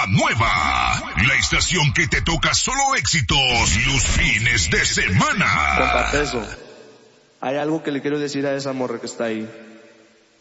nueva. La estación que te toca solo éxitos los fines de semana. Comparte eso. Hay algo que le quiero decir a esa morra que está ahí.